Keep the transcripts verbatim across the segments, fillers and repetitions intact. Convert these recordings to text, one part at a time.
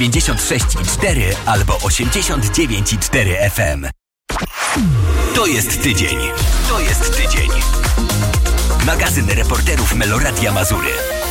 pięćdziesiąt sześć i cztery albo osiemdziesiąt dziewięć i cztery F M. To jest tydzień. To jest tydzień. Magazyn reporterów Meloradia Mazury.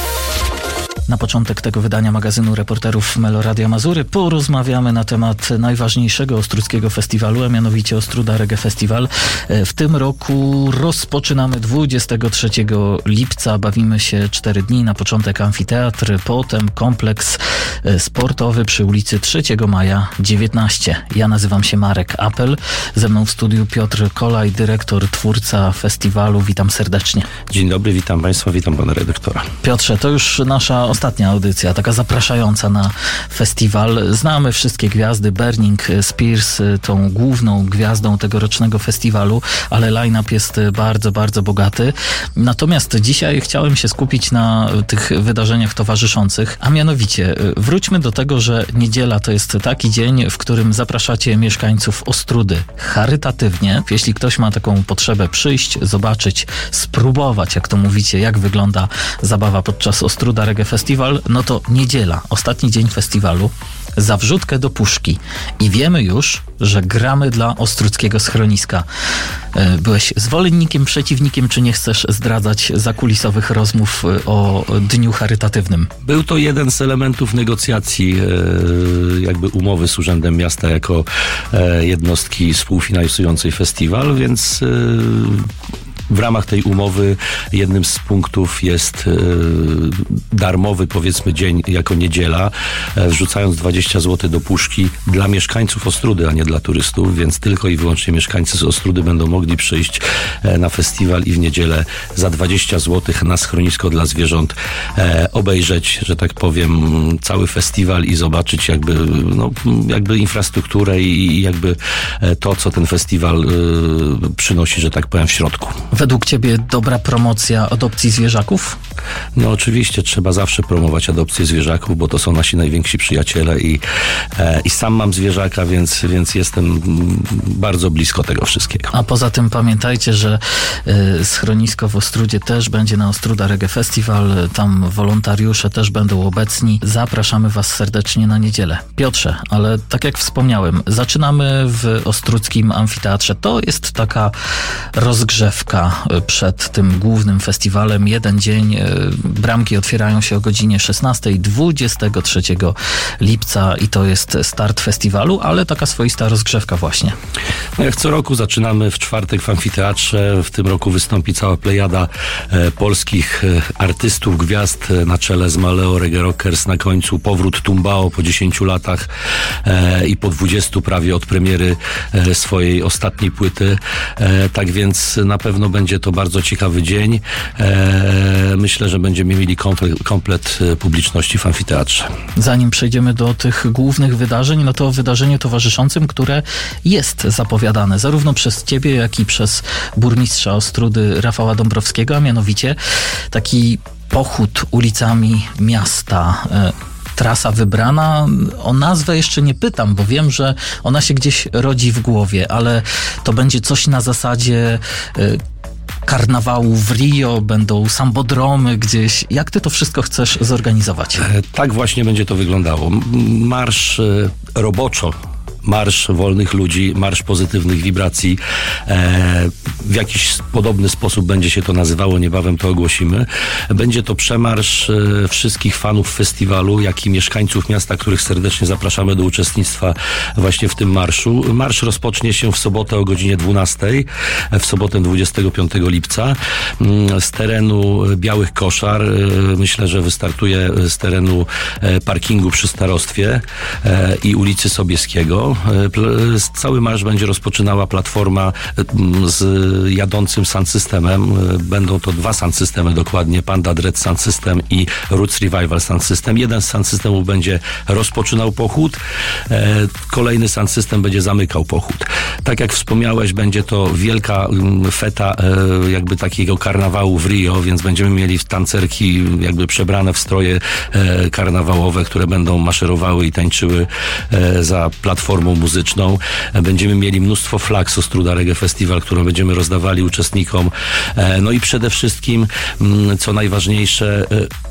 Na początek tego wydania magazynu reporterów Meloradia Mazury porozmawiamy na temat najważniejszego ostródzkiego festiwalu, a mianowicie Ostróda Reggae Festival. W tym roku rozpoczynamy dwudziestego trzeciego lipca. Bawimy się cztery dni. Na początek amfiteatr, potem kompleks sportowy przy ulicy trzeciego maja dziewiętnaście. Ja nazywam się Marek Apel. Ze mną w studiu Piotr Kolaj, dyrektor, twórca festiwalu. Witam serdecznie. Dzień dobry, witam Państwa, witam Pana redaktora. Piotrze, to już nasza ostatnia audycja, taka zapraszająca na festiwal. Znamy wszystkie gwiazdy. Burning Spears, tą główną gwiazdą tegorocznego festiwalu, ale line-up jest bardzo, bardzo bogaty. Natomiast dzisiaj chciałem się skupić na tych wydarzeniach towarzyszących, a mianowicie wróćmy do tego, że niedziela to jest taki dzień, w którym zapraszacie mieszkańców Ostródy charytatywnie. Jeśli ktoś ma taką potrzebę przyjść, zobaczyć, spróbować, jak to mówicie, jak wygląda zabawa podczas Ostróda Reggae Festival, no to niedziela, ostatni dzień festiwalu, za wrzutkę do puszki. I wiemy już, że gramy dla ostródzkiego schroniska. Byłeś zwolennikiem, przeciwnikiem, czy nie chcesz zdradzać zakulisowych rozmów o dniu charytatywnym? Był to jeden z elementów negocjacji jakby umowy z Urzędem Miasta jako jednostki współfinansującej festiwal, więc w ramach tej umowy jednym z punktów jest e, darmowy, powiedzmy, dzień jako niedziela, e, wrzucając dwadzieścia złotych do puszki dla mieszkańców Ostródy, a nie dla turystów, więc tylko i wyłącznie mieszkańcy z Ostródy będą mogli przyjść e, na festiwal i w niedzielę za dwadzieścia złotych na schronisko dla zwierząt e, obejrzeć, że tak powiem, cały festiwal i zobaczyć jakby, no, jakby infrastrukturę i, i jakby e, to, co ten festiwal e, przynosi, że tak powiem, w środku. Według Ciebie dobra promocja adopcji zwierzaków? No oczywiście trzeba zawsze promować adopcję zwierzaków, bo to są nasi najwięksi przyjaciele i, e, i sam mam zwierzaka, więc, więc jestem bardzo blisko tego wszystkiego. A poza tym pamiętajcie, że y, schronisko w Ostródzie też będzie na Ostróda Reggae Festival. Tam wolontariusze też będą obecni. Zapraszamy Was serdecznie na niedzielę. Piotrze, ale tak jak wspomniałem, zaczynamy w Ostródzkim Amfiteatrze. To jest taka rozgrzewka przed tym głównym festiwalem. Jeden dzień, bramki otwierają się o godzinie szesnastej, dwudziestego trzeciego lipca i to jest start festiwalu, ale taka swoista rozgrzewka właśnie. No jak co roku zaczynamy w czwartek w Amfiteatrze. W tym roku wystąpi cała plejada e, polskich e, artystów, gwiazd e, na czele z Maleo Reggae Rockers, na końcu powrót Tumbao po dziesięciu latach e, i po dwudziestu prawie od premiery e, swojej ostatniej płyty. E, tak więc na pewno będzie to bardzo ciekawy dzień. E, myślę, że będziemy mieli komplet, komplet publiczności w amfiteatrze. Zanim przejdziemy do tych głównych wydarzeń, no to wydarzenie towarzyszącym, które jest zapowiadane zarówno przez Ciebie, jak i przez burmistrza Ostródy Rafała Dąbrowskiego, a mianowicie taki pochód ulicami miasta. E, Trasa wybrana, o nazwę jeszcze nie pytam, bo wiem, że ona się gdzieś rodzi w głowie, ale to będzie coś na zasadzie y, karnawału w Rio, będą sambodromy gdzieś. Jak ty to wszystko chcesz zorganizować? E, tak właśnie będzie to wyglądało. Marsz e, roboczo. Marsz wolnych ludzi, marsz pozytywnych wibracji. E, w jakiś podobny sposób będzie się to nazywało, niebawem to ogłosimy. Będzie to przemarsz e, wszystkich fanów festiwalu, jak i mieszkańców miasta, których serdecznie zapraszamy do uczestnictwa właśnie w tym marszu. Marsz rozpocznie się w sobotę o godzinie dwunastej, w sobotę dwudziestego piątego lipca, z terenu Białych Koszar. E, myślę, że wystartuje z terenu e, parkingu przy starostwie e, i ulicy Sobieskiego. Cały marsz będzie rozpoczynała platforma z jadącym sound systemem. Będą to dwa sound systemy dokładnie, Panda Dread Sound System i Roots Revival Sound System. Jeden z sound systemów będzie rozpoczynał pochód, kolejny sound system będzie zamykał pochód. Tak jak wspomniałeś, będzie to wielka feta jakby takiego karnawału w Rio, więc będziemy mieli tancerki jakby przebrane w stroje karnawałowe, które będą maszerowały i tańczyły za platformą muzyczną. Będziemy mieli mnóstwo flag z Ostróda Reggae Festival, którą będziemy rozdawali uczestnikom. No i przede wszystkim, co najważniejsze,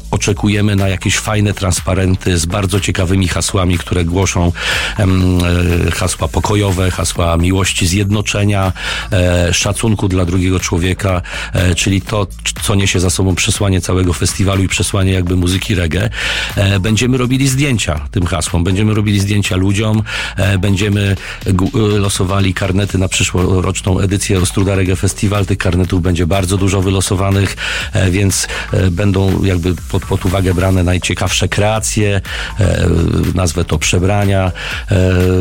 oczekujemy na jakieś fajne transparenty z bardzo ciekawymi hasłami, które głoszą em, e, hasła pokojowe, hasła miłości, zjednoczenia, e, szacunku dla drugiego człowieka, e, czyli to, co niesie za sobą przesłanie całego festiwalu i przesłanie jakby muzyki reggae. E, będziemy robili zdjęcia tym hasłom, będziemy robili zdjęcia ludziom, e, będziemy g- losowali karnety na przyszłoroczną edycję Ostruda Reggae Festival. Tych karnetów będzie bardzo dużo wylosowanych, e, więc e, będą jakby pod, pod uwagę brane najciekawsze kreacje, e, nazwę to przebrania, e,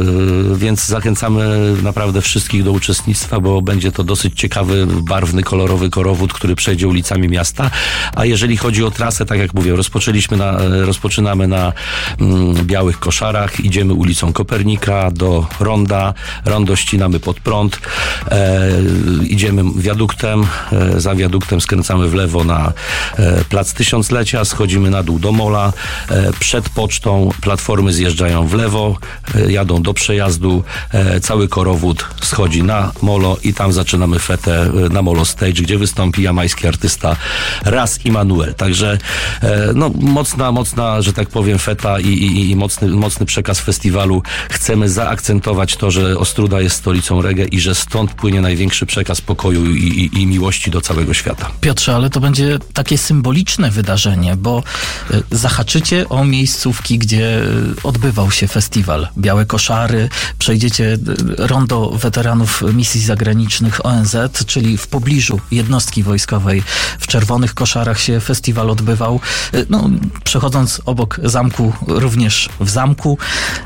więc zachęcamy naprawdę wszystkich do uczestnictwa, bo będzie to dosyć ciekawy, barwny, kolorowy korowód, który przejdzie ulicami miasta. A jeżeli chodzi o trasę, tak jak mówię, rozpoczęliśmy na, rozpoczynamy na mm, Białych Koszarach, idziemy ulicą Kopernika do Ronda, Rondo ścinamy pod prąd, e, idziemy wiaduktem, e, za wiaduktem skręcamy w lewo na e, Plac Tysiąclecia, schodzimy na dół do Mola, e, przed pocztą platformy zjeżdżają w lewo, e, jadą do przejazdu, e, cały korowód schodzi na Molo i tam zaczynamy fetę e, na Molo Stage, gdzie wystąpi jamański artysta Ras Immanuel. Także e, no, mocna, mocna, że tak powiem, feta i, i, i mocny, mocny przekaz festiwalu. Chcemy zaakcentować to, że Ostruda jest stolicą reggae i że stąd płynie największy przekaz pokoju i, i, i miłości do całego świata. Piotrze, ale to będzie takie symboliczne wydarzenie, bo zahaczycie o miejscówki, gdzie odbywał się festiwal. Białe Koszary, przejdziecie rondo weteranów misji zagranicznych O N Z, czyli w pobliżu jednostki wojskowej. W Czerwonych Koszarach się festiwal odbywał. No, przechodząc obok zamku, również w zamku.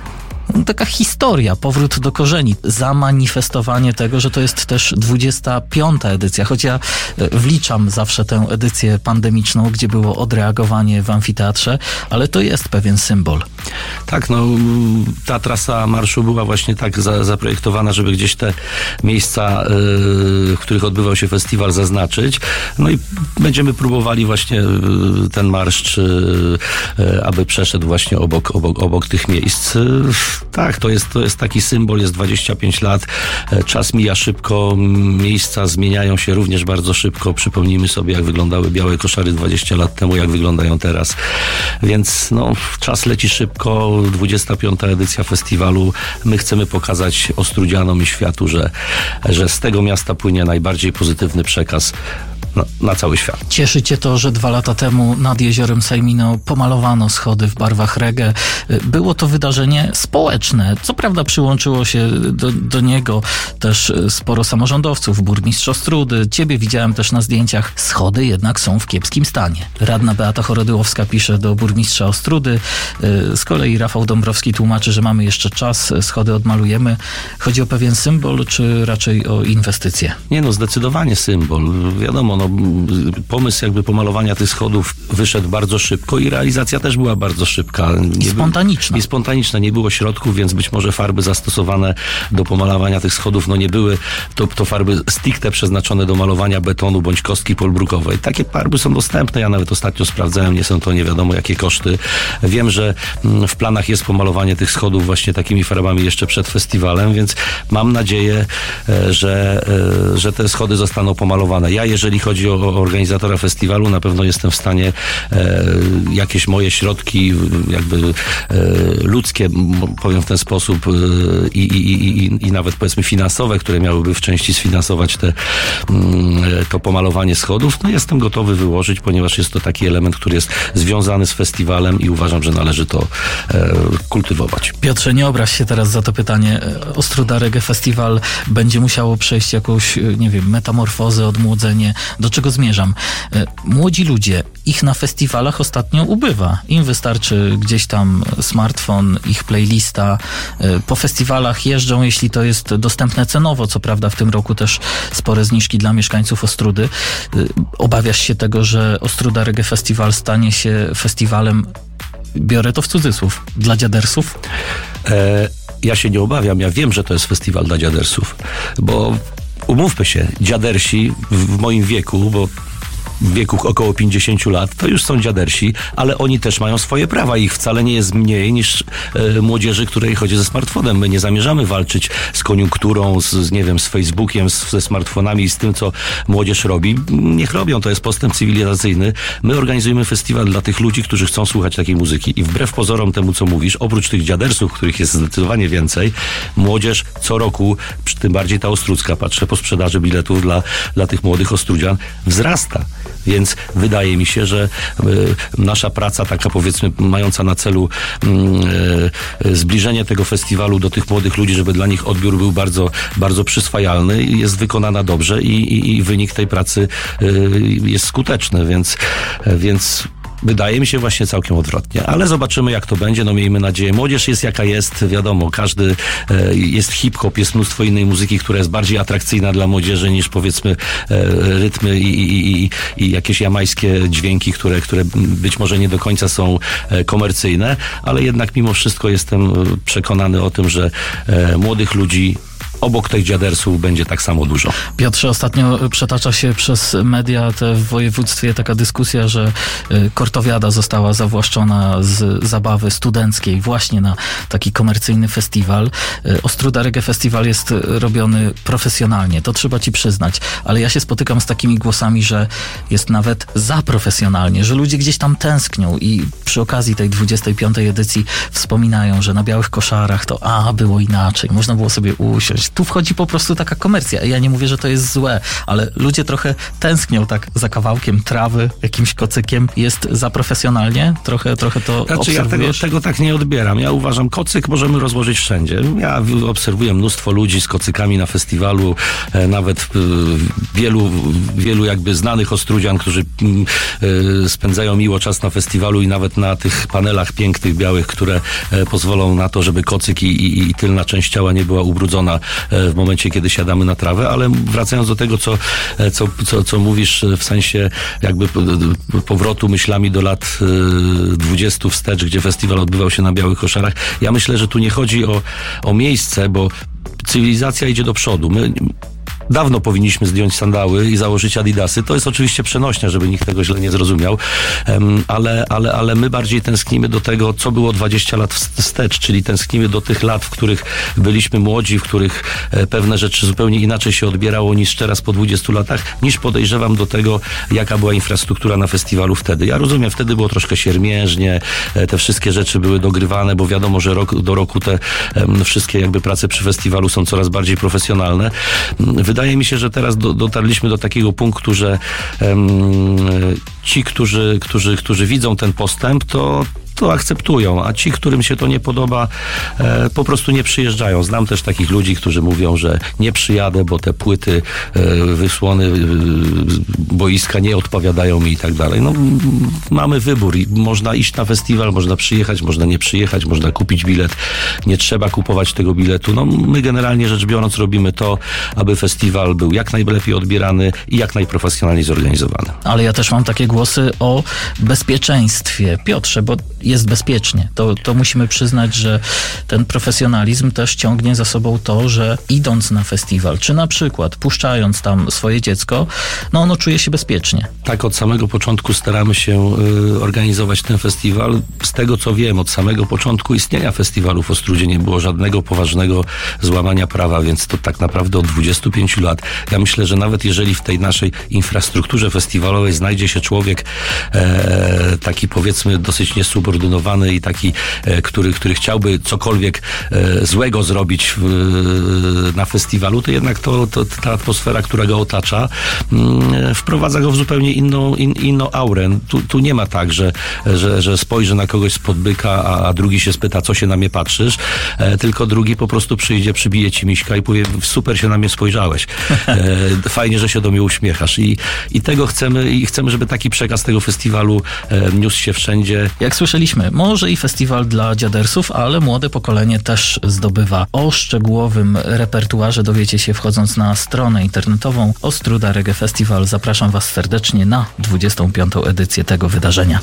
Taka historia, powrót do korzeni, zamanifestowanie tego, że to jest też dwudziesta piąta edycja, choć ja wliczam zawsze tę edycję pandemiczną, gdzie było odreagowanie w amfiteatrze, ale to jest pewien symbol. Tak, no ta trasa marszu była właśnie tak za, zaprojektowana, żeby gdzieś te miejsca, yy, w których odbywał się festiwal, zaznaczyć. No i będziemy próbowali właśnie yy, ten marsz, yy, yy, aby przeszedł właśnie obok, obok, obok tych miejsc. Yy, tak, to jest, to jest taki symbol, jest dwadzieścia pięć lat, yy, czas mija szybko, miejsca zmieniają się również bardzo szybko. Przypomnijmy sobie, jak wyglądały Białe Koszary dwadzieścia lat temu, jak wyglądają teraz. Więc no, czas leci szybko. dwudziesta piąta edycja festiwalu. My chcemy pokazać Ostrudzianom i światu, że, że z tego miasta płynie najbardziej pozytywny przekaz na, na cały świat. Cieszy cię to, że dwa lata temu nad jeziorem Sejmino pomalowano schody w barwach reggae. Było to wydarzenie społeczne. Co prawda przyłączyło się do, do niego też sporo samorządowców, burmistrz Ostrudy. Ciebie widziałem też na zdjęciach. Schody jednak są w kiepskim stanie. Radna Beata Choredyłowska pisze do burmistrza Ostrudy. Z kolei Rafał Dąbrowski tłumaczy, że mamy jeszcze czas, schody odmalujemy. Chodzi o pewien symbol, czy raczej o inwestycje? Nie no, zdecydowanie symbol. Wiadomo, no, pomysł jakby pomalowania tych schodów wyszedł bardzo szybko i realizacja też była bardzo szybka. I spontaniczna. I spontaniczna. Nie było środków, więc być może farby zastosowane do pomalowania tych schodów, no nie były to, to farby stricte przeznaczone do malowania betonu bądź kostki polbrukowej. Takie farby są dostępne. Ja nawet ostatnio sprawdzałem, nie są to nie wiadomo jakie koszty. Wiem, że w planach jest pomalowanie tych schodów właśnie takimi farbami jeszcze przed festiwalem, więc mam nadzieję, że, że te schody zostaną pomalowane. Ja, jeżeli chodzi o organizatora festiwalu, na pewno jestem w stanie e, jakieś moje środki jakby e, ludzkie, powiem w ten sposób, e, i, i, i, i nawet powiedzmy finansowe, które miałyby w części sfinansować te, mm, to pomalowanie schodów, no jestem gotowy wyłożyć, ponieważ jest to taki element, który jest związany z festiwalem i uważam, że należy to e, kultywować. Piotrze, nie obraź się teraz za to pytanie. Ostruda Reggae Festival będzie musiało przejść jakąś, nie wiem, metamorfozę, odmłodzenie. Do czego zmierzam? Młodzi ludzie, ich na festiwalach ostatnio ubywa. Im wystarczy gdzieś tam smartfon, ich playlista. Po festiwalach jeżdżą, jeśli to jest dostępne cenowo. Co prawda w tym roku też spore zniżki dla mieszkańców Ostrudy. Obawiasz się tego, że Ostruda Reggae Festival stanie się festiwalem, biorę to w cudzysłów, dla dziadersów? E, ja się nie obawiam. Ja wiem, że to jest festiwal dla dziadersów, bo umówmy się, dziadersi w, w moim wieku, bo w wieku około pięćdziesięciu lat, to już są dziadersi, ale oni też mają swoje prawa. Ich wcale nie jest mniej niż e, młodzieży, której chodzi ze smartfonem. My nie zamierzamy walczyć z koniunkturą, z, z nie wiem, z Facebookiem, z, ze smartfonami i z tym, co młodzież robi. Niech robią, to jest postęp cywilizacyjny. My organizujemy festiwal dla tych ludzi, którzy chcą słuchać takiej muzyki. I wbrew pozorom temu, co mówisz, oprócz tych dziadersów, których jest zdecydowanie więcej, młodzież co roku, tym bardziej ta ostródzka, patrzę po sprzedaży biletów dla, dla tych młodych Ostródzian, wzrasta. Więc wydaje mi się, że y, nasza praca, taka powiedzmy mająca na celu y, y, zbliżenie tego festiwalu do tych młodych ludzi, żeby dla nich odbiór był bardzo, bardzo przyswajalny, jest wykonana dobrze i, i, i wynik tej pracy y, jest skuteczny, więc, y, więc wydaje mi się właśnie całkiem odwrotnie. Ale zobaczymy, jak to będzie. No miejmy nadzieję. Młodzież jest jaka jest. Wiadomo, każdy e, jest hip-hop, jest mnóstwo innej muzyki, która jest bardziej atrakcyjna dla młodzieży niż powiedzmy e, rytmy i, i, i, i jakieś jamańskie dźwięki, które, które być może nie do końca są e, komercyjne, ale jednak mimo wszystko jestem przekonany o tym, że e, młodych ludzi obok tych dziadersów będzie tak samo dużo. Piotrze, ostatnio przetacza się przez media te w województwie taka dyskusja, że Kortowiada została zawłaszczona z zabawy studenckiej właśnie na taki komercyjny festiwal. Ostróda Reggae Festival jest robiony profesjonalnie, to trzeba ci przyznać, ale ja się spotykam z takimi głosami, że jest nawet za profesjonalnie, że ludzie gdzieś tam tęsknią i przy okazji tej dwudziestej piątej edycji wspominają, że na białych koszarach to a, było inaczej, można było sobie usiąść. Tu wchodzi po prostu taka komercja. Ja nie mówię, że to jest złe, ale ludzie trochę tęsknią tak za kawałkiem trawy, jakimś kocykiem. Jest za profesjonalnie? Trochę, trochę to znaczy, obserwujesz? Ja tego, tego tak nie odbieram. Ja uważam, kocyk możemy rozłożyć wszędzie. Ja obserwuję mnóstwo ludzi z kocykami na festiwalu, e, nawet e, wielu, wielu jakby znanych Ostródzian, którzy e, spędzają miło czas na festiwalu i nawet na tych panelach pięknych, białych, które e, pozwolą na to, żeby kocyk i, i, i tylna część ciała nie była ubrudzona w momencie, kiedy siadamy na trawę, ale wracając do tego, co, co, co, co mówisz w sensie jakby powrotu myślami do lat dwudziestu wstecz, gdzie festiwal odbywał się na białych koszarach, ja myślę, że tu nie chodzi o, o miejsce, bo cywilizacja idzie do przodu. My dawno powinniśmy zdjąć sandały i założyć adidasy. To jest oczywiście przenośnia, żeby nikt tego źle nie zrozumiał, um, ale, ale, ale my bardziej tęsknimy do tego, co było dwadzieścia lat wstecz, czyli tęsknimy do tych lat, w których byliśmy młodzi, w których e, pewne rzeczy zupełnie inaczej się odbierało niż teraz po dwudziestu latach, niż podejrzewam do tego, jaka była infrastruktura na festiwalu wtedy. Ja rozumiem, wtedy było troszkę siermiężnie, e, te wszystkie rzeczy były dogrywane, bo wiadomo, że rok do roku te e, wszystkie jakby prace przy festiwalu są coraz bardziej profesjonalne. Wydaje mi się, że teraz do, dotarliśmy do takiego punktu, że um, ci, którzy, którzy, którzy widzą ten postęp, to to akceptują, a ci, którym się to nie podoba, e, po prostu nie przyjeżdżają. Znam też takich ludzi, którzy mówią, że nie przyjadę, bo te płyty, e, wysłony e, boiska nie odpowiadają mi i tak dalej. No, mamy wybór i można iść na festiwal, można przyjechać, można nie przyjechać, można kupić bilet. Nie trzeba kupować tego biletu. No, my generalnie rzecz biorąc robimy to, aby festiwal był jak najlepiej odbierany i jak najprofesjonalniej zorganizowany. Ale ja też mam takie głosy o bezpieczeństwie. Piotrze, bo jest bezpiecznie. To, to musimy przyznać, że ten profesjonalizm też ciągnie za sobą to, że idąc na festiwal, czy na przykład puszczając tam swoje dziecko, no ono czuje się bezpiecznie. Tak, od samego początku staramy się y, organizować ten festiwal. Z tego, co wiem, od samego początku istnienia festiwalu w Ostródzie nie było żadnego poważnego złamania prawa, więc to tak naprawdę od dwudziestu pięciu lat. Ja myślę, że nawet jeżeli w tej naszej infrastrukturze festiwalowej znajdzie się człowiek e, taki powiedzmy dosyć niesubordynowany i taki, e, który, który chciałby cokolwiek e, złego zrobić w, e, na festiwalu, to jednak to, to, ta atmosfera, która go otacza, m, wprowadza go w zupełnie inną, in, inną aurę. Tu, tu nie ma tak, że, że, że spojrzy na kogoś spod byka, a, a drugi się spyta, co się na mnie patrzysz, e, tylko drugi po prostu przyjdzie, przybije ci miśka i powie, super się na mnie spojrzałeś. E, fajnie, że się do mnie uśmiechasz. I, i tego chcemy, i chcemy, żeby taki przekaz tego festiwalu e, niósł się wszędzie. Jak słyszeliśmy, może i festiwal dla dziadersów, ale młode pokolenie też zdobywa. O szczegółowym repertuarze dowiecie się wchodząc na stronę internetową Ostróda Reggae Festival. Zapraszam Was serdecznie na dwudziestą piątą edycję tego wydarzenia.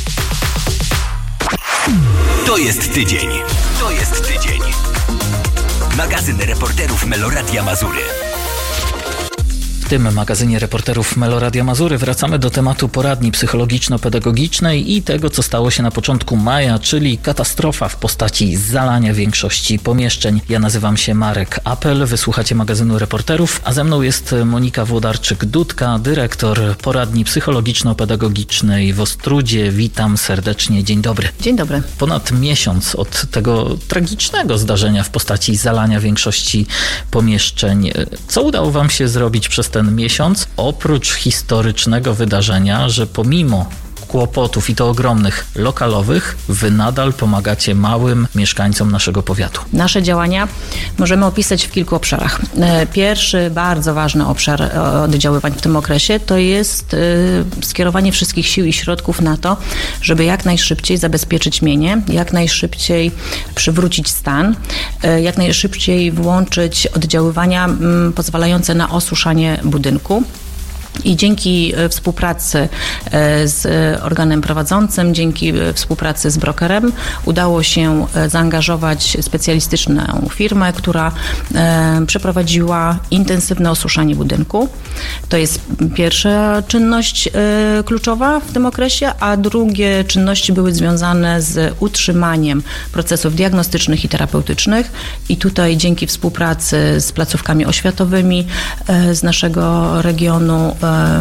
To jest tydzień. To jest tydzień. Magazyn reporterów Meloradia Mazury. tym magazynie reporterów Meloradia Mazury wracamy do tematu poradni psychologiczno-pedagogicznej i tego, co stało się na początku maja, czyli katastrofa w postaci zalania większości pomieszczeń. Ja nazywam się Marek Apel, wysłuchacie magazynu reporterów, a ze mną jest Monika Włodarczyk-Dudka, dyrektor poradni psychologiczno-pedagogicznej w Ostródzie. Witam serdecznie, dzień dobry. Dzień dobry. Ponad miesiąc od tego tragicznego zdarzenia w postaci zalania większości pomieszczeń. Co udało wam się zrobić przez ten miesiąc, oprócz historycznego wydarzenia, że pomimo kłopotów i to ogromnych, lokalowych, wy nadal pomagacie małym mieszkańcom naszego powiatu? Nasze działania możemy opisać w kilku obszarach. Pierwszy, bardzo ważny obszar oddziaływań w tym okresie to jest skierowanie wszystkich sił i środków na to, żeby jak najszybciej zabezpieczyć mienie, jak najszybciej przywrócić stan, jak najszybciej włączyć oddziaływania pozwalające na osuszanie budynku. I dzięki współpracy z organem prowadzącym, dzięki współpracy z brokerem udało się zaangażować specjalistyczną firmę, która przeprowadziła intensywne osuszanie budynku. To jest pierwsza czynność kluczowa w tym okresie, a drugie czynności były związane z utrzymaniem procesów diagnostycznych i terapeutycznych. I tutaj dzięki współpracy z placówkami oświatowymi z naszego regionu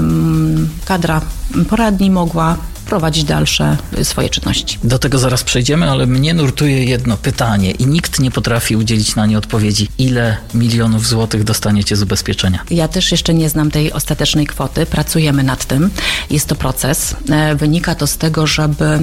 kadra poradni mogła prowadzić dalsze swoje czynności. Do tego zaraz przejdziemy, ale mnie nurtuje jedno pytanie i nikt nie potrafi udzielić na nie odpowiedzi. Ile milionów złotych dostaniecie z ubezpieczenia? Ja też jeszcze nie znam tej ostatecznej kwoty. Pracujemy nad tym. Jest to proces. Wynika to z tego, żeby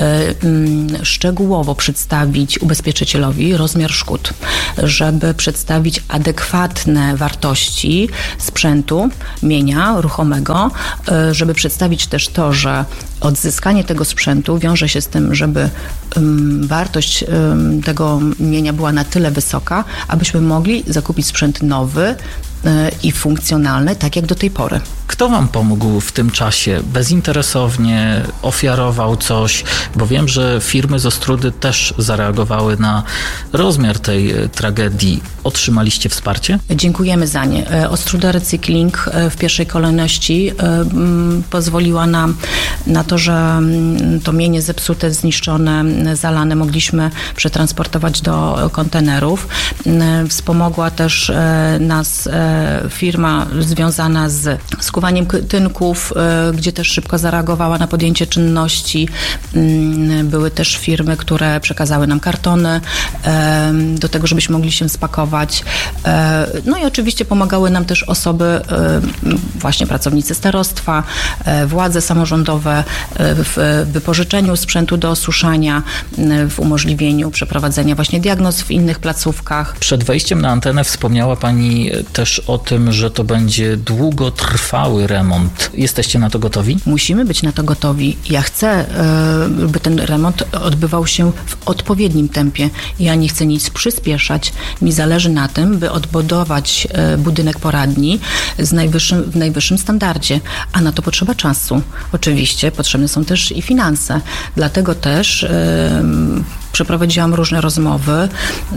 szczegółowo przedstawić ubezpieczycielowi rozmiar szkód, żeby przedstawić adekwatne wartości sprzętu, mienia ruchomego, żeby przedstawić też to, że odzyskanie tego sprzętu wiąże się z tym, żeby um, wartość um, tego mienia była na tyle wysoka, abyśmy mogli zakupić sprzęt nowy i funkcjonalny, tak jak do tej pory. Kto wam pomógł w tym czasie? Bezinteresownie ofiarował coś? Bo wiem, że firmy z Ostródy też zareagowały na rozmiar tej tragedii. Otrzymaliście wsparcie? Dziękujemy za nie. Ostróda Recykling w pierwszej kolejności pozwoliła nam na to, że to mienie zepsute, zniszczone, zalane mogliśmy przetransportować do kontenerów. Wspomogła też nas firma związana z skuwaniem tynków, gdzie też szybko zareagowała na podjęcie czynności. Były też firmy, które przekazały nam kartony do tego, żebyśmy mogli się spakować. No i oczywiście pomagały nam też osoby, właśnie pracownicy starostwa, władze samorządowe w wypożyczeniu sprzętu do osuszania, w umożliwieniu przeprowadzenia właśnie diagnoz w innych placówkach. Przed wejściem na antenę wspomniała Pani też o tym, że to będzie długotrwały remont. Jesteście na to gotowi? Musimy być na to gotowi. Ja chcę, by ten remont odbywał się w odpowiednim tempie. Ja nie chcę nic przyspieszać. Mi zależy na tym, by odbudować budynek poradni z najwyższym, w najwyższym standardzie, a na to potrzeba czasu. Oczywiście potrzebne są też i finanse. Dlatego też yy, przeprowadziłam różne rozmowy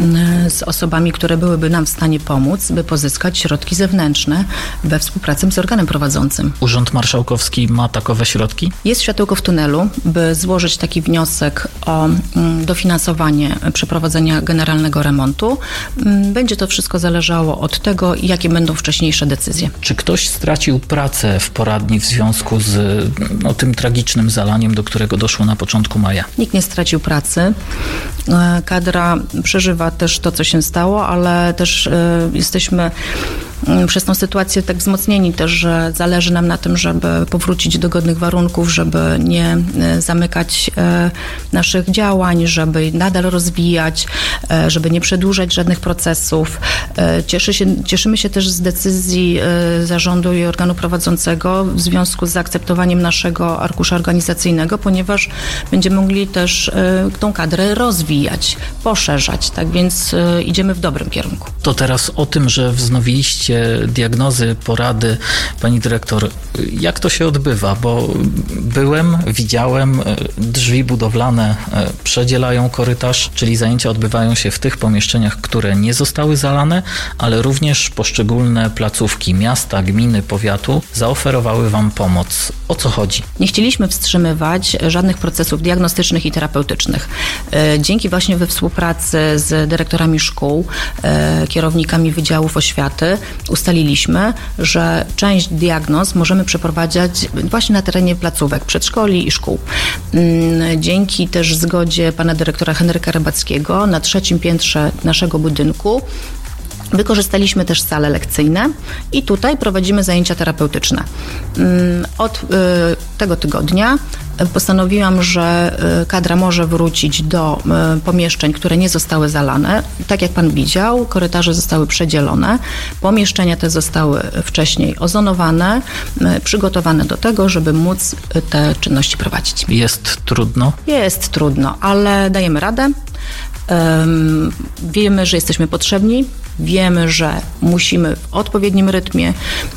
z osobami, które byłyby nam w stanie pomóc, by pozyskać środki zewnętrzne we współpracy z organem prowadzącym. Urząd Marszałkowski ma takowe środki? Jest światełko w tunelu, by złożyć taki wniosek o dofinansowanie przeprowadzenia generalnego remontu. Będzie to wszystko zależało od tego, jakie będą wcześniejsze decyzje. Czy ktoś stracił pracę w poradni w związku z no, tym tragicznym zalaniem, do którego doszło na początku maja? Nikt nie stracił pracy. Kadra przeżywa też to, co się stało, ale też jesteśmy przez tą sytuację tak wzmocnieni też, że zależy nam na tym, żeby powrócić do godnych warunków, żeby nie zamykać naszych działań, żeby nadal rozwijać, żeby nie przedłużać żadnych procesów. Cieszy się, cieszymy się też z decyzji zarządu i organu prowadzącego w związku z zaakceptowaniem naszego arkusza organizacyjnego, ponieważ będziemy mogli też tą kadrę rozwijać, poszerzać, tak więc idziemy w dobrym kierunku. To teraz o tym, że wznowiliście diagnozy, porady. Pani dyrektor, jak to się odbywa? Bo byłem, widziałem, drzwi budowlane przedzielają korytarz, czyli zajęcia odbywają się w tych pomieszczeniach, które nie zostały zalane, szpitale, ale również poszczególne placówki miasta, gminy, powiatu zaoferowały wam pomoc. O co chodzi? Nie chcieliśmy wstrzymywać żadnych procesów diagnostycznych i terapeutycznych. Dzięki właśnie we współpracy z dyrektorami szkół, kierownikami wydziałów oświaty ustaliliśmy, że część diagnoz możemy przeprowadzać właśnie na terenie placówek, przedszkoli i szkół. Dzięki też zgodzie pana dyrektora Henryka Rybackiego na trzecim piętrze naszego budynku wykorzystaliśmy też sale lekcyjne i tutaj prowadzimy zajęcia terapeutyczne. Od tego tygodnia postanowiłam, że kadra może wrócić do pomieszczeń, które nie zostały zalane. Tak jak pan widział, korytarze zostały przedzielone. Pomieszczenia te zostały wcześniej ozonowane, przygotowane do tego, żeby móc te czynności prowadzić. Jest trudno? Jest trudno, ale dajemy radę. Um, wiemy, że jesteśmy potrzebni, wiemy, że musimy w odpowiednim rytmie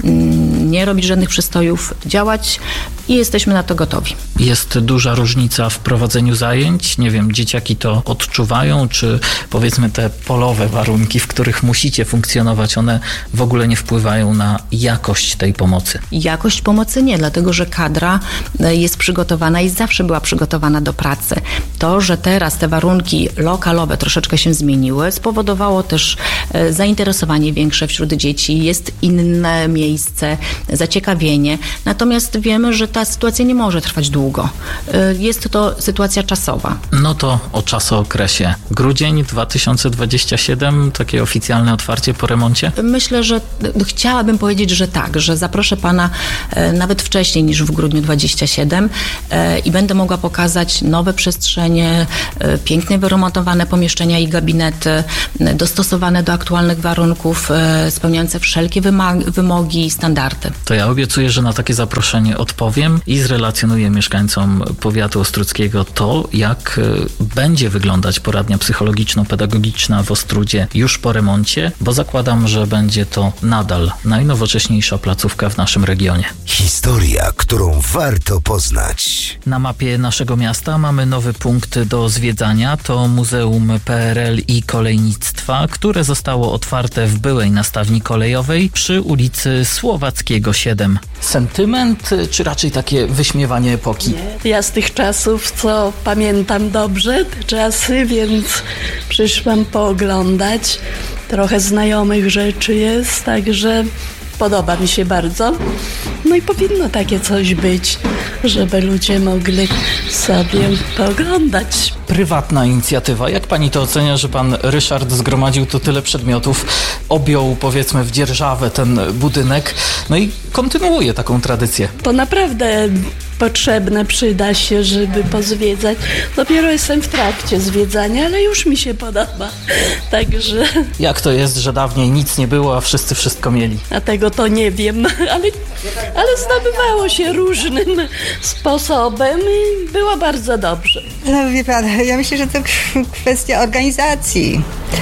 um, nie robić żadnych przystojów, działać i jesteśmy na to gotowi. Jest duża różnica w prowadzeniu zajęć? Nie wiem, dzieciaki to odczuwają, czy powiedzmy te polowe warunki, w których musicie funkcjonować, one w ogóle nie wpływają na jakość tej pomocy? Jakość pomocy nie, dlatego że kadra jest przygotowana i zawsze była przygotowana do pracy. To, że teraz te warunki lokalowe troszeczkę się zmieniły, spowodowało też zainteresowanie większe wśród dzieci, jest inne miejsce, zaciekawienie. Natomiast wiemy, że ta sytuacja nie może trwać długo. Jest to sytuacja czasowa. No to o czasookresie. Grudzień dwa tysiące dwudziesty siódmy, takie oficjalne otwarcie po remoncie? Myślę, że chciałabym powiedzieć, że tak, że zaproszę pana nawet wcześniej niż w grudniu dwudziestym siódmym i będę mogła pokazać nowe przestrzenie, pięknie wyremontowane pomieszczenia i gabinety, dostosowane do aktualnych warunków, spełniające wszelkie wymogi i standardy. To ja obiecuję, że na takie zaproszenie odpowiem i zrelacjonuję mieszkańcom powiatu ostródzkiego to, jak będzie wyglądać poradnia psychologiczno-pedagogiczna w Ostródzie już po remoncie, bo zakładam, że będzie to nadal najnowocześniejsza placówka w naszym regionie. Historia, którą warto poznać. Na mapie naszego miasta mamy nowy punkt do zwiedzania. To Muzeum P R L i Kolejnictwa, które zostało otwarte w byłej nastawni kolejowej przy ulicy Słowackiego siedem. Sentyment, czy raczej takie wyśmiewanie epoki? Ja z tych czasów, co pamiętam dobrze, te czasy, więc przyszłam pooglądać. Trochę znajomych rzeczy jest, także podoba mi się bardzo. No i powinno takie coś być, żeby ludzie mogli sobie pooglądać. Prywatna inicjatywa. Jak pani to ocenia, że pan Ryszard zgromadził tu tyle przedmiotów, objął powiedzmy w dzierżawę ten budynek, no i kontynuuje taką tradycję? To naprawdę potrzebne, przyda się, żeby pozwiedzać. Dopiero jestem w trakcie zwiedzania, ale już mi się podoba. Także... Jak to jest, że dawniej nic nie było, a wszyscy wszystko mieli? A tego to nie wiem, ale, ale zdobywało się różnym sposobem i było bardzo dobrze. No wie pan, ja myślę, że to kwestia organizacji.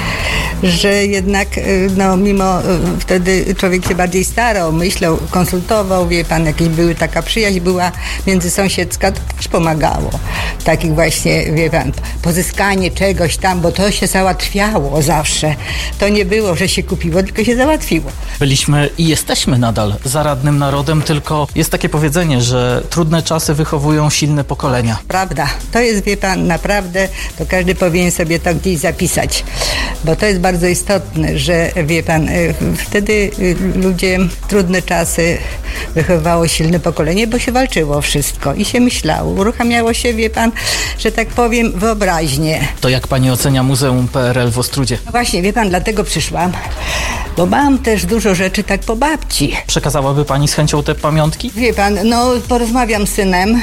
Że jednak, no mimo wtedy człowiek się bardziej starał, myślał, konsultował, wie pan, jakieś były, taka przyjaźń była międzysąsiedzka, to też pomagało. Takich właśnie, wie pan, pozyskanie czegoś tam, bo to się załatwiało zawsze. To nie było, że się kupiło, tylko się załatwiło. Byliśmy i jesteśmy nadal zaradnym narodem, tylko jest takie powiedzenie, że trudne czasy wychowują silne pokolenia. Prawda. To jest, wie pan, naprawdę, to każdy powinien sobie to gdzieś zapisać, bo to jest bardzo bardzo istotne, że wie pan, wtedy ludzie, trudne czasy, wychowywało silne pokolenie, bo się walczyło wszystko i się myślało, uruchamiało się, wie pan, że tak powiem, wyobraźnię. To jak pani ocenia Muzeum P R L w Ostródzie? No właśnie, wie pan, dlatego przyszłam, bo mam też dużo rzeczy tak po babci. Przekazałaby pani z chęcią te pamiątki? Wie pan, no porozmawiam z synem.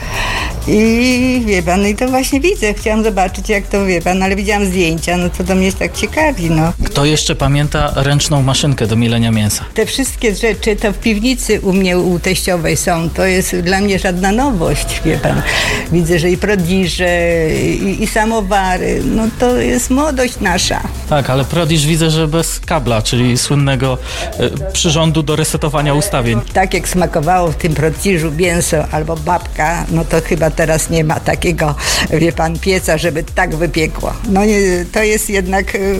I wie pan, i to właśnie widzę, chciałam zobaczyć jak to, wie pan, ale widziałam zdjęcia, no to to mnie jest tak ciekawi, no. Kto jeszcze pamięta ręczną maszynkę do mielenia mięsa? Te wszystkie rzeczy to w piwnicy u mnie, u teściowej są, to jest dla mnie żadna nowość, wie pan. Widzę, że i prodiże, i, i samowary, no to jest młodość nasza. Tak, ale Prodiż widzę, że bez kabla, czyli słynnego y, przyrządu do resetowania ustawień. Tak jak smakowało w tym Prodiżu mięso albo babka, no to chyba teraz nie ma takiego, wie pan, pieca, żeby tak wypiekło. No nie, to jest jednak, y,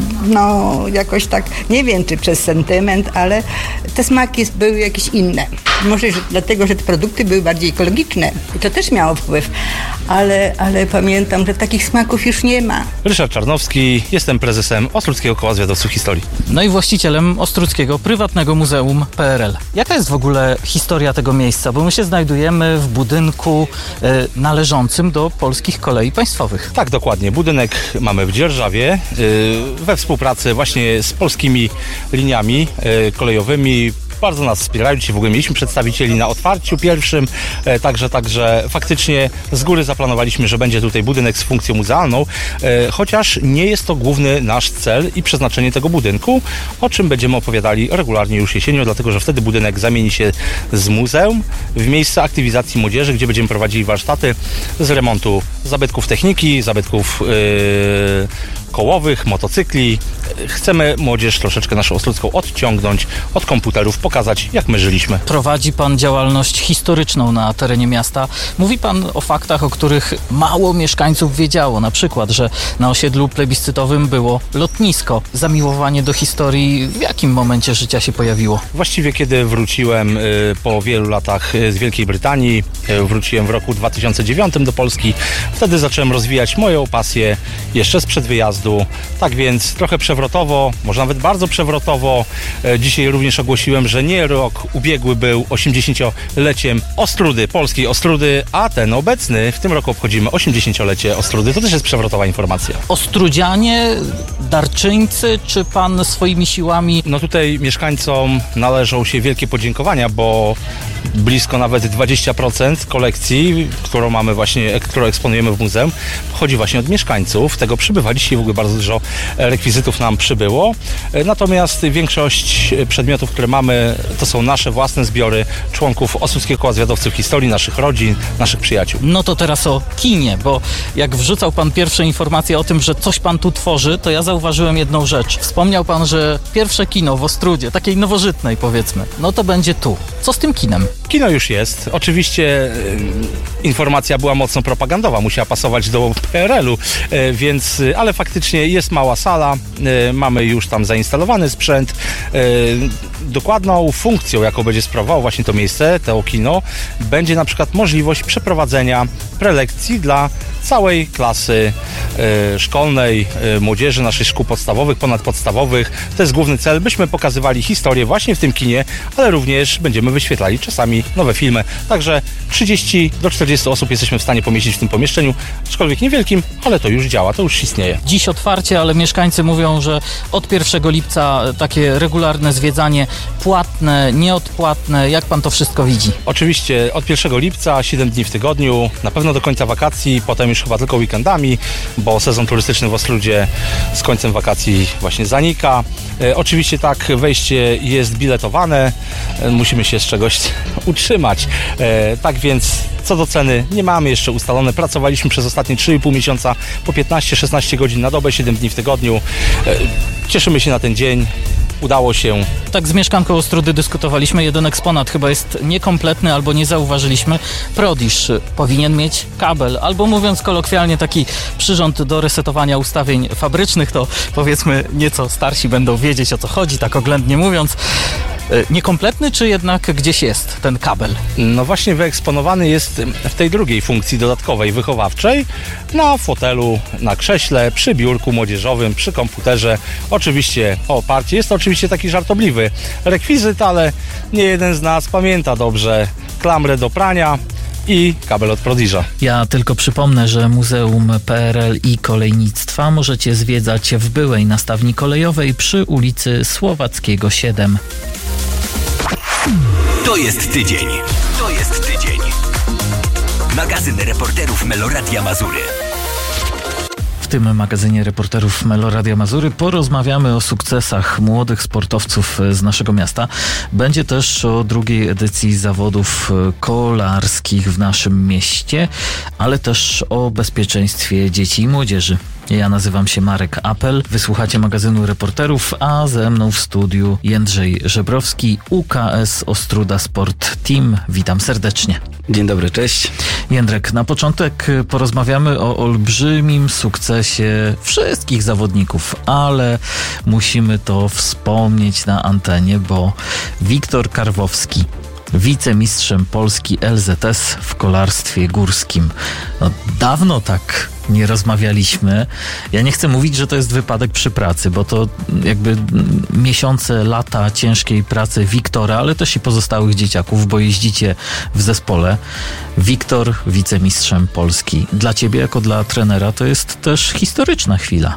no jakoś tak, nie wiem czy przez sentyment, ale te smaki były jakieś inne. Może że dlatego, że te produkty były bardziej ekologiczne i to też miało wpływ, ale, ale pamiętam, że takich smaków już nie ma. Ryszard Czarnowski, jestem prezesem Ostródzkiego Koła Zwiadowców Historii. No i właścicielem Ostródzkiego Prywatnego Muzeum P R L. Jaka jest w ogóle historia tego miejsca? Bo my się znajdujemy w budynku y, należącym do Polskich Kolei Państwowych. Tak, dokładnie. Budynek mamy w Dzierżawie y, we współpracy właśnie z polskimi liniami y, kolejowymi. Bardzo nas wspierają. Dzisiaj w ogóle mieliśmy przedstawicieli na otwarciu pierwszym, e, także, także faktycznie z góry zaplanowaliśmy, że będzie tutaj budynek z funkcją muzealną, e, chociaż nie jest to główny nasz cel i przeznaczenie tego budynku, o czym będziemy opowiadali regularnie już jesienią, dlatego że wtedy budynek zamieni się z muzeum w miejsce aktywizacji młodzieży, gdzie będziemy prowadzili warsztaty z remontu zabytków techniki, zabytków yy, kołowych, motocykli. Chcemy młodzież troszeczkę naszą ostródzką odciągnąć od komputerów, pokazać jak my żyliśmy. Prowadzi pan działalność historyczną na terenie miasta. Mówi pan o faktach, o których mało mieszkańców wiedziało. Na przykład, że na osiedlu plebiscytowym było lotnisko. Zamiłowanie do historii w jakim momencie życia się pojawiło? Właściwie kiedy wróciłem y, po wielu latach z Wielkiej Brytanii, y, wróciłem w roku dwa tysiące dziewiątym do Polski. Wtedy zacząłem rozwijać moją pasję jeszcze sprzed wyjazdu. Tak więc trochę przewrotowo, może nawet bardzo przewrotowo. Y, dzisiaj również ogłosiłem, że nie rok ubiegły był osiemdziesięcioleciem Ostródy, polskiej Ostródy, a ten obecny w tym roku obchodzimy osiemdziesięciolecie Ostródy. To też jest przewrotowa informacja. Ostródzianie, darczyńcy, czy pan swoimi siłami? No tutaj mieszkańcom należą się wielkie podziękowania, bo blisko nawet dwadzieścia procent kolekcji, którą mamy właśnie, którą eksponujemy w muzeum, pochodzi właśnie od mieszkańców. Tego przybywa. Dzisiaj w ogóle bardzo dużo rekwizytów nam przybyło. Natomiast większość przedmiotów, które mamy, to są nasze własne zbiory członków Ostródzkiego Koła Zwiadowców Historii, naszych rodzin, naszych przyjaciół. No to teraz o kinie, bo jak wrzucał pan pierwsze informacje o tym, że coś pan tu tworzy, to ja zauważyłem jedną rzecz. Wspomniał pan, że pierwsze kino w Ostródzie, takiej nowożytnej powiedzmy, no to będzie tu. Co z tym kinem? Kino już jest. Oczywiście e, informacja była mocno propagandowa, musiała pasować do P R L u, e, więc, ale faktycznie jest mała sala, e, mamy już tam zainstalowany sprzęt. E, dokładną funkcją, jaką będzie sprawowało właśnie to miejsce, to kino, będzie na przykład możliwość przeprowadzenia prelekcji dla całej klasy e, szkolnej, e, młodzieży, naszych szkół podstawowych, ponadpodstawowych. To jest główny cel, byśmy pokazywali historię właśnie w tym kinie, ale również będziemy wyświetlali czasami nowe filmy. Także trzydzieści do czterdziestu osób jesteśmy w stanie pomieścić w tym pomieszczeniu, aczkolwiek niewielkim, ale to już działa, to już istnieje. Dziś otwarcie, ale mieszkańcy mówią, że od pierwszego lipca takie regularne zwiedzanie, płatne, nieodpłatne. Jak pan to wszystko widzi? Oczywiście od pierwszego lipca, siedem dni w tygodniu, na pewno do końca wakacji, potem już chyba tylko weekendami, bo sezon turystyczny w Ostródzie z końcem wakacji właśnie zanika. E, oczywiście tak, wejście jest biletowane, e, musimy się z czegoś utrzymać. E, tak więc co do ceny nie mamy jeszcze ustalone. Pracowaliśmy przez ostatnie trzy i pół miesiąca po piętnaście szesnaście godzin na dobę, siedem dni w tygodniu. E, cieszymy się na ten dzień. Udało się. Tak z mieszkanką Ostródy dyskutowaliśmy. Jeden eksponat chyba jest niekompletny albo nie zauważyliśmy. Prodiż powinien mieć kabel, albo mówiąc kolokwialnie taki przyrząd do resetowania ustawień fabrycznych, to powiedzmy nieco starsi będą wiedzieć o co chodzi, tak oględnie mówiąc. Niekompletny, czy jednak gdzieś jest ten kabel? No właśnie wyeksponowany jest w tej drugiej funkcji dodatkowej, wychowawczej, na fotelu, na krześle, przy biurku młodzieżowym, przy komputerze. Oczywiście o oparcie. Jest to oczywiście taki żartobliwy rekwizyt, ale nie jeden z nas pamięta dobrze klamrę do prania i kabel od Prodiża. Ja tylko przypomnę, że Muzeum P R L i Kolejnictwa możecie zwiedzać w byłej nastawni kolejowej przy ulicy Słowackiego siedem. To jest tydzień. To jest tydzień. Magazyn reporterów Meloradia Mazury. W tym magazynie reporterów Meloradia Mazury porozmawiamy o sukcesach młodych sportowców z naszego miasta. Będzie też o drugiej edycji zawodów kolarskich w naszym mieście, ale też o bezpieczeństwie dzieci i młodzieży. Ja nazywam się Marek Apel. Wysłuchacie magazynu Reporterów, a ze mną w studiu Jędrzej Żebrowski, U K S Ostróda Sport Team. Witam serdecznie. Dzień dobry, cześć. Jędrek, na początek porozmawiamy o olbrzymim sukcesie wszystkich zawodników, ale musimy to wspomnieć na antenie, bo Wiktor Karwowski, wicemistrzem Polski L Z S w kolarstwie górskim. No, dawno tak nie rozmawialiśmy. Ja nie chcę mówić, że to jest wypadek przy pracy, bo to jakby miesiące, lata ciężkiej pracy Wiktora, ale też i pozostałych dzieciaków, bo jeździcie w zespole. Wiktor wicemistrzem Polski. Dla ciebie jako dla trenera to jest też historyczna chwila.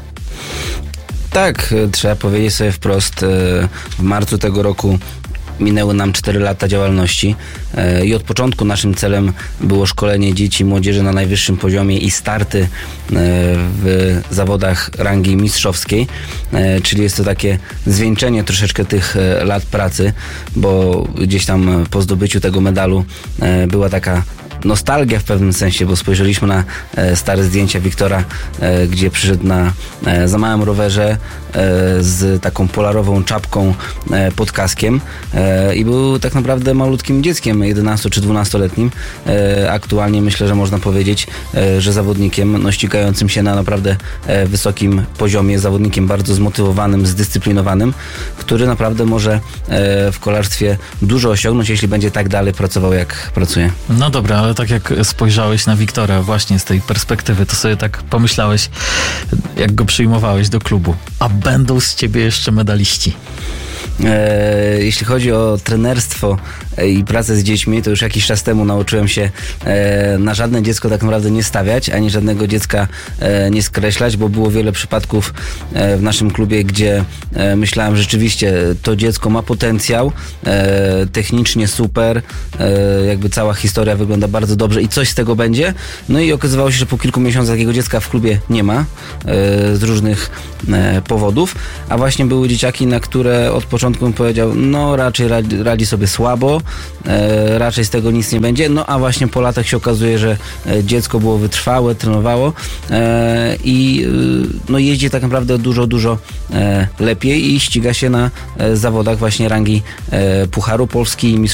Tak, trzeba powiedzieć sobie wprost, w marcu tego roku minęły nam cztery lata działalności i od początku naszym celem było szkolenie dzieci i młodzieży na najwyższym poziomie i starty w zawodach rangi mistrzowskiej, czyli jest to takie zwieńczenie troszeczkę tych lat pracy, bo gdzieś tam po zdobyciu tego medalu była taka nostalgia w pewnym sensie, bo spojrzeliśmy na e, stare zdjęcia Wiktora, e, gdzie przyszedł na e, za małym rowerze e, z taką polarową czapką e, pod kaskiem e, i był tak naprawdę malutkim dzieckiem, jedenasto czy dwunastoletnim. E, aktualnie myślę, że można powiedzieć, e, że zawodnikiem no, ścigającym się na naprawdę e, wysokim poziomie, zawodnikiem bardzo zmotywowanym, zdyscyplinowanym, który naprawdę może e, w kolarstwie dużo osiągnąć, jeśli będzie tak dalej pracował, jak pracuje. No dobra, ale tak jak spojrzałeś na Wiktora właśnie z tej perspektywy, to sobie tak pomyślałeś, jak go przyjmowałeś do klubu. A będą z ciebie jeszcze medaliści. E, jeśli chodzi o trenerstwo i pracę z dziećmi, to już jakiś czas temu nauczyłem się e, na żadne dziecko tak naprawdę nie stawiać, ani żadnego dziecka e, nie skreślać, bo było wiele przypadków e, w naszym klubie, gdzie e, myślałem, że rzeczywiście to dziecko ma potencjał, e, technicznie super, e, jakby cała historia wygląda bardzo dobrze i coś z tego będzie. No i okazywało się, że po kilku miesiącach takiego dziecka w klubie nie ma, e, z różnych e, powodów, a właśnie były dzieciaki, na które od początku bym powiedział, no raczej radzi, radzi sobie słabo, e, raczej z tego nic nie będzie, no a właśnie po latach się okazuje, że e, dziecko było wytrwałe, trenowało e, i e, no jeździ tak naprawdę dużo, dużo e, lepiej i ściga się na e, zawodach właśnie rangi e, Pucharu Polski i